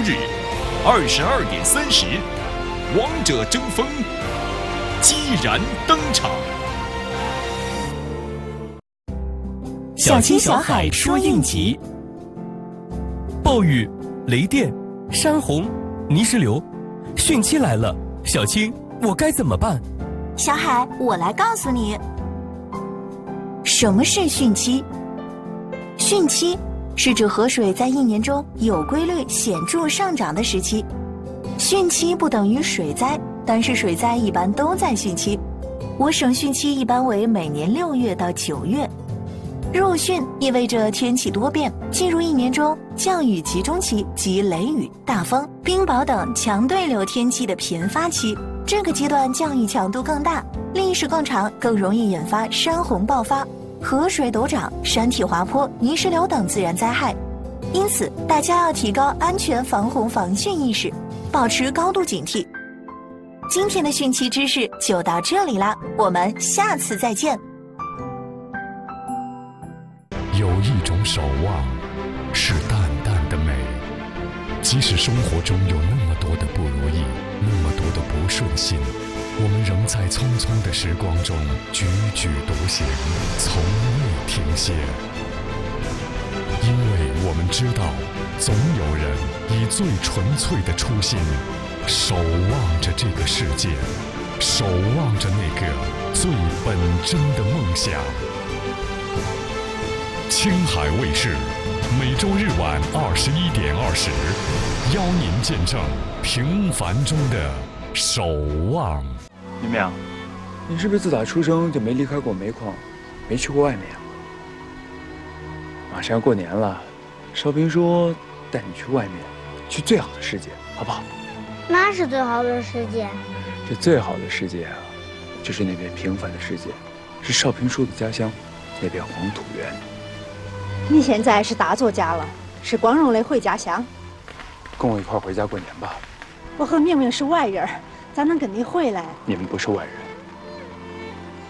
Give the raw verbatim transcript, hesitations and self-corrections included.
日二十二点三十，王者争锋激然登场。 小青小海说应急。暴雨、雷电、山洪、泥石流，汛期来了，小青，我该怎么办？ 小海，我来告诉你，什么是汛期？汛期是指河水在一年中有规律显著上涨的时期。汛期不等于水灾，但是水灾一般都在汛期。我省汛期一般为每年六月到九月。入汛意味着天气多变，进入一年中降雨集中期及雷雨、大风、冰雹等强对流天气的频发期。这个阶段降雨强度更大，历时更长，更容易引发山洪爆发、河水陡涨、山体滑坡、泥石流等自然灾害。因此，大家要提高安全防洪防汛意识，保持高度警惕。今天的汛期知识就到这里啦，我们下次再见。 有一种守望，是淡淡的美。即使生活中有那么多的不如意，那么多的不顺心，我们仍在匆匆的时光中踽踽独行，从未停歇。因为我们知道，总有人以最纯粹的初心，守望着这个世界，守望着那个最本真的梦想。青海卫视每周日晚二十一点二十，邀您见证平凡中的守望。 明明，你是不是自打出生就没离开过煤矿，没去过外面啊？马上要过年了，少平说带你去外面，去最好的世界，好不好？ 那是最好的世界。 这最好的世界啊，就是那片平凡的世界，是少平叔的家乡，那片黄土原。 你现在是大作家了，是光荣的回家乡。 跟我一块回家过年吧。 我和明明是外人，咋能跟你回来？ 你们不是外人。